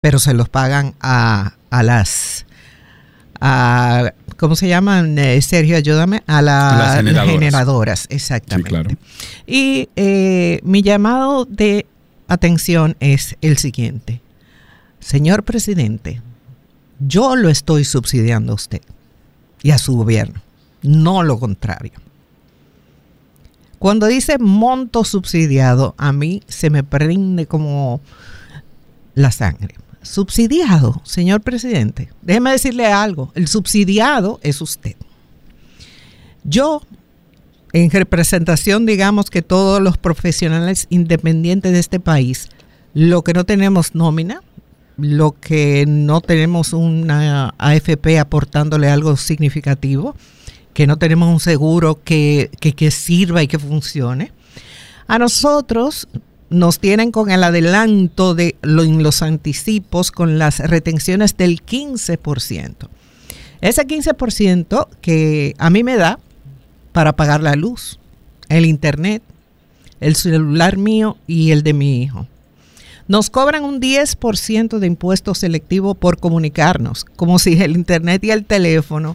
pero se los pagan a las... ¿cómo se llaman, Sergio? Ayúdame. A las generadoras. Exactamente. Sí, claro. Y mi llamado de atención es el siguiente. Señor presidente, yo lo estoy subsidiando a usted y a su gobierno, no lo contrario. Cuando dice monto subsidiado, a mí se me prende como la sangre. Subsidiado, señor presidente, déjeme decirle algo, el subsidiado es usted. Yo, en representación, digamos que todos los profesionales independientes de este país, lo que no tenemos nómina, lo que no tenemos una AFP aportándole algo significativo, que no tenemos un seguro que sirva y que funcione. A nosotros nos tienen con el adelanto de los anticipos, con las retenciones del 15%. Ese 15% que a mí me da para pagar la luz, el internet, el celular mío y el de mi hijo. Nos cobran un 10% de impuesto selectivo por comunicarnos, como si el internet y el teléfono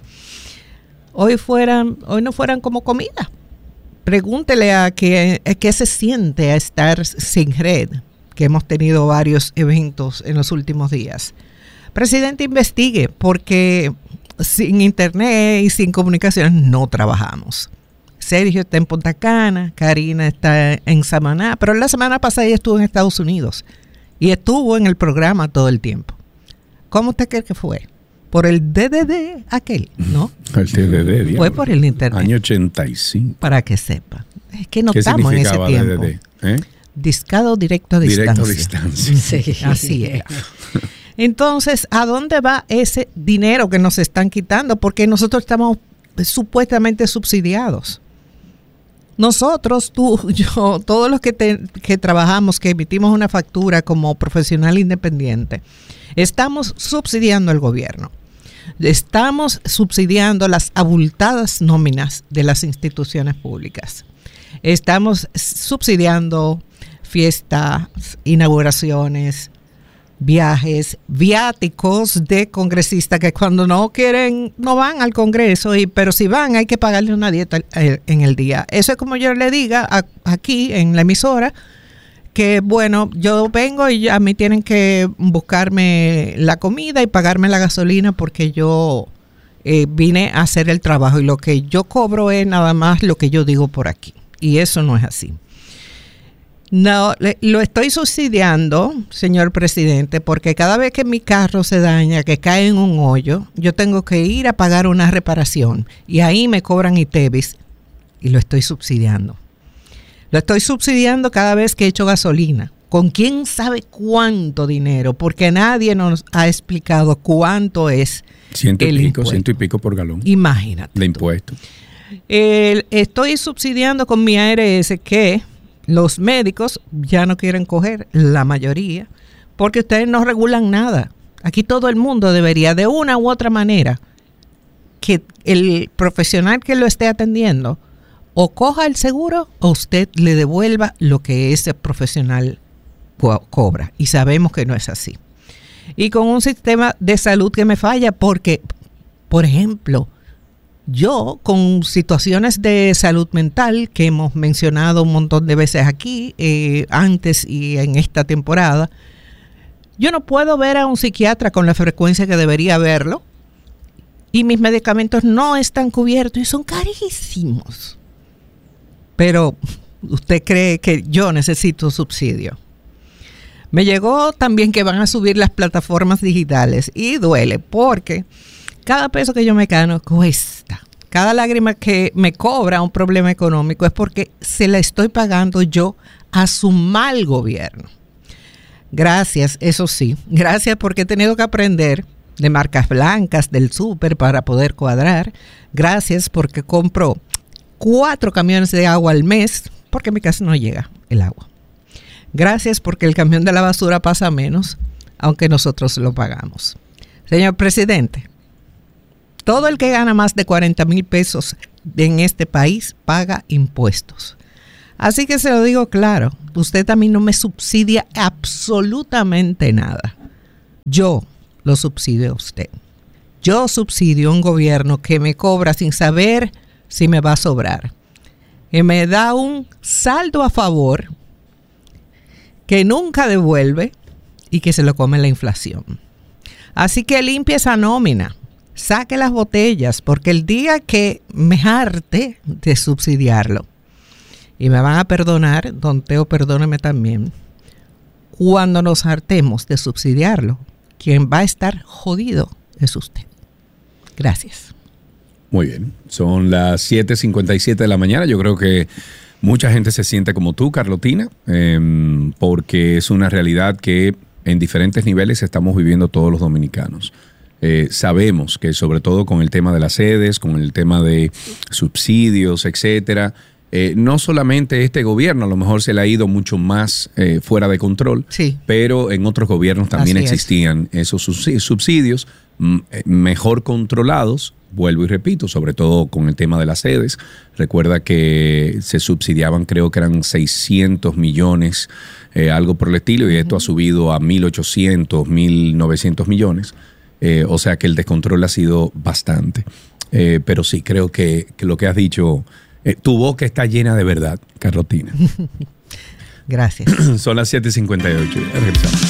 hoy no fueran como comida. Pregúntele a qué se siente a estar sin red, que hemos tenido varios eventos en los últimos días. Presidente, investigue, porque sin internet y sin comunicaciones no trabajamos. Sergio está en Punta Cana, Karina está en Samaná, pero la semana pasada ella estuvo en Estados Unidos y estuvo en el programa todo el tiempo. ¿Cómo usted cree que fue? Por el DDD aquel, ¿no? El DDD, digamos. Fue por el internet. Año 85. Para que sepa. Es que no estamos en ese tiempo. DDD? Discado directo a distancia. Directo a distancia. Sí, así es. Entonces, ¿a dónde va ese dinero que nos están quitando? Porque nosotros estamos supuestamente subsidiados. Nosotros, tú, yo, todos los que trabajamos, que emitimos una factura como profesional independiente, estamos subsidiando al gobierno. Estamos subsidiando las abultadas nóminas de las instituciones públicas. Estamos subsidiando fiestas, inauguraciones, viajes, viáticos de congresistas que cuando no quieren, no van al Congreso, pero si van hay que pagarle una dieta en el día. Eso es como yo le diga aquí en la emisora, que bueno, yo vengo y a mí tienen que buscarme la comida y pagarme la gasolina porque yo vine a hacer el trabajo y lo que yo cobro es nada más lo que yo digo por aquí. Y eso no es así. No, lo estoy subsidiando, señor presidente, porque cada vez que mi carro se daña, que cae en un hoyo, yo tengo que ir a pagar una reparación y ahí me cobran ITEVIS y lo estoy subsidiando. Lo estoy subsidiando cada vez que echo gasolina, con quién sabe cuánto dinero, porque nadie nos ha explicado cuánto es el impuesto. 100 y pico por galón. Imagínate. De impuesto. Estoy subsidiando con mi ARS que los médicos ya no quieren coger, la mayoría, porque ustedes no regulan nada. Aquí todo el mundo debería, de una u otra manera, que el profesional que lo esté atendiendo o coja el seguro o usted le devuelva lo que ese profesional cobra. Y sabemos que no es así. Y con un sistema de salud que me falla porque, por ejemplo, yo con situaciones de salud mental que hemos mencionado un montón de veces aquí, antes y en esta temporada, yo no puedo ver a un psiquiatra con la frecuencia que debería verlo y mis medicamentos no están cubiertos y son carísimos. Pero usted cree que yo necesito subsidio. Me llegó también que van a subir las plataformas digitales y duele porque cada peso que yo me gano cuesta. Cada lágrima que me cobra un problema económico es porque se la estoy pagando yo a su mal gobierno. Gracias, eso sí. Gracias porque he tenido que aprender de marcas blancas del súper para poder cuadrar. Gracias porque compro 4 camiones de agua al mes porque en mi casa no llega el agua. Gracias porque el camión de la basura pasa menos, aunque nosotros lo pagamos. Señor presidente, todo el que gana más de 40,000 pesos en este país paga impuestos. Así que se lo digo claro, usted a mí no me subsidia absolutamente nada. Yo lo subsidio a usted. Yo subsidio a un gobierno que me cobra sin saber si me va a sobrar, que me da un saldo a favor, que nunca devuelve y que se lo come la inflación. Así que limpie esa nómina, saque las botellas, porque el día que me harte de subsidiarlo, y me van a perdonar, don Teo, perdóneme también, cuando nos hartemos de subsidiarlo, quien va a estar jodido es usted. Gracias. Muy bien, son las 7:57 de la mañana. Yo creo que mucha gente se siente como tú, Carlotina, porque es una realidad que en diferentes niveles estamos viviendo todos los dominicanos. Sabemos que sobre todo con el tema de las sedes, con el tema de subsidios, etcétera, no solamente este gobierno, a lo mejor se le ha ido mucho más fuera de control, sí, pero en otros gobiernos también existían esos subsidios mejor controlados. Vuelvo y repito, sobre todo con el tema de las sedes. Recuerda que se subsidiaban, creo que eran 600 millones, algo por el estilo, y esto ha subido a 1.800, 1.900 millones. O sea que el descontrol ha sido bastante. Pero sí, creo que lo que has dicho, tu boca está llena de verdad, Carlotina. Gracias. Son las 7:58.